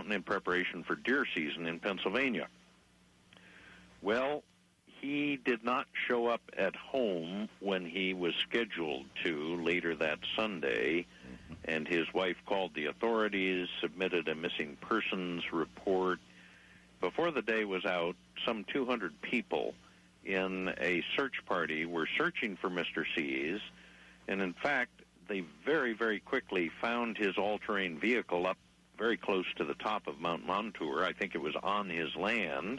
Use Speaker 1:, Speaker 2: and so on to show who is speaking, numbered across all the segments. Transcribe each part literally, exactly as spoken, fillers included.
Speaker 1: mountain in preparation for deer season in Pennsylvania. Well, he did not show up at home when he was scheduled to later that Sunday, and his wife called the authorities, submitted a missing persons report. Before the day was out, some two hundred people in a search party were searching for Mister Sees, and in fact, they very, very quickly found his all-terrain vehicle up very close to the top of Mount Montour. I think it was on his land.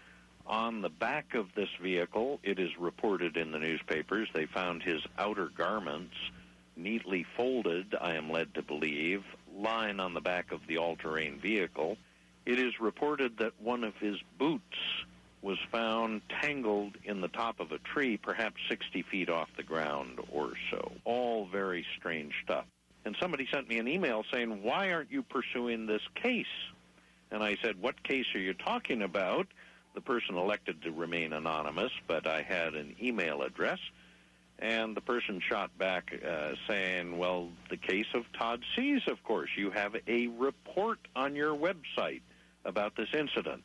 Speaker 1: On the back of this vehicle, it is reported in the newspapers, they found his outer garments neatly folded, I am led to believe, lying on the back of the all-terrain vehicle. It is reported that one of his boots was found tangled in the top of a tree, perhaps sixty feet off the ground or so. All very strange stuff. And somebody sent me an email saying, why aren't you pursuing this case? And I said, what case are you talking about? The person elected to remain anonymous, but I had an email address, and the person shot back uh, saying, well, the case of Todd Sees, of course. You have a report on your website about this incident.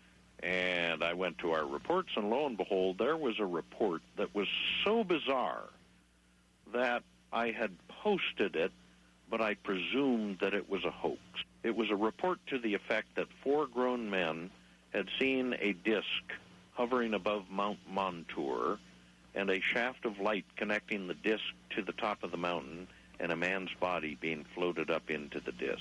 Speaker 1: And I went to our reports, and lo and behold, there was a report that was so bizarre that I had posted it, but I presumed that it was a hoax. It was a report to the effect that four grown men had seen a disc hovering above Mount Montour and a shaft of light connecting the disc to the top of the mountain and a man's body being floated up into the disc.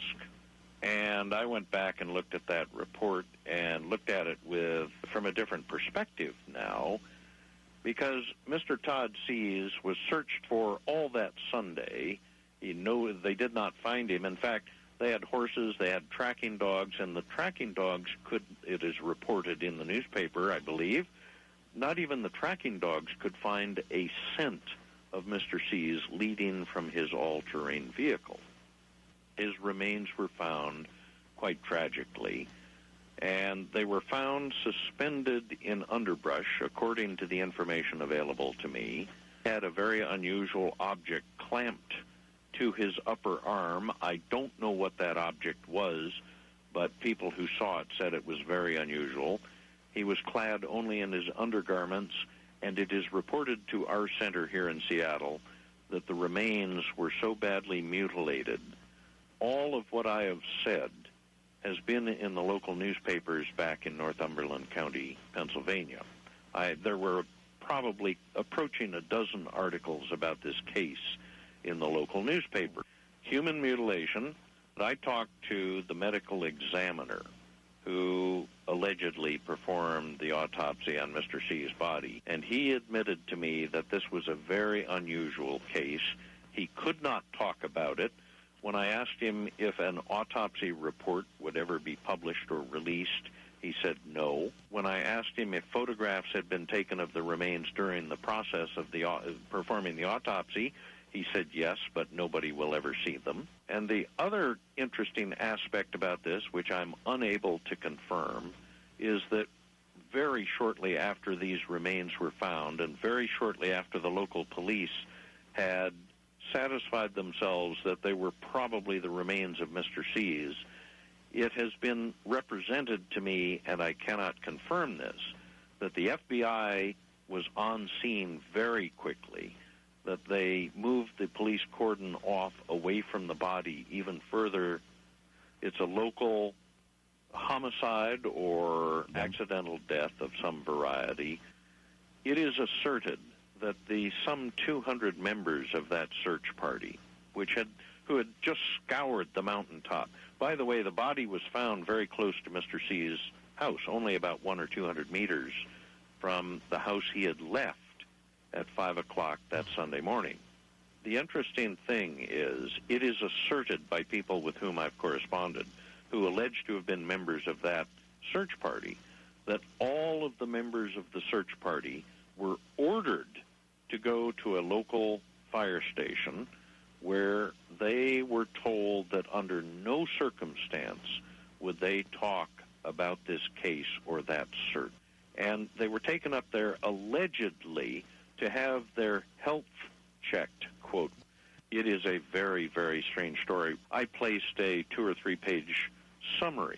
Speaker 1: And I went back and looked at that report and looked at it with from a different perspective now, because Mister Todd Sees was searched for all that Sunday. He knew they did not find him. In fact, they had horses, they had tracking dogs, and the tracking dogs could, it is reported in the newspaper, I believe, not even the tracking dogs could find a scent of Mister Sees leading from his all-terrain vehicle. His remains were found, quite tragically, and they were found suspended in underbrush, according to the information available to me. He had a very unusual object clamped to his upper arm. I don't know what that object was, but people who saw it said it was very unusual. He was clad only in his undergarments, and it is reported to our center here in Seattle that the remains were so badly mutilated. All of what I have said has been in the local newspapers back in Northumberland County, Pennsylvania. I, there were probably approaching a dozen articles about this case in the local newspaper. Human mutilation. I talked to the medical examiner who allegedly performed the autopsy on Mister Sees' body, and he admitted to me that this was a very unusual case. He could not talk about it. When I asked him if an autopsy report would ever be published or released, he said no. When I asked him if photographs had been taken of the remains during the process of the uh, performing the autopsy, he said yes, but nobody will ever see them. And the other interesting aspect about this, which I'm unable to confirm, is that very shortly after these remains were found, and very shortly after the local police had satisfied themselves that they were probably the remains of Mister Sees, it has been represented to me, and I cannot confirm this, that the F B I was on scene very quickly, that they moved the police cordon off away from the body even further. It's a local homicide or yeah. accidental death of some variety. It is asserted that the some two hundred members of that search party, which had who had just scoured the mountaintop. By the way, the body was found very close to Mister Sees' house, only about one or two hundred meters from the house he had left at five o'clock that Sunday morning. The interesting thing is, it is asserted by people with whom I've corresponded, who allege to have been members of that search party, that all of the members of the search party were ordered to go to a local fire station where they were told that under no circumstance would they talk about this case or that search. And they were taken up there allegedly to have their health checked, quote. It is a very, very strange story. I placed a two or three page summary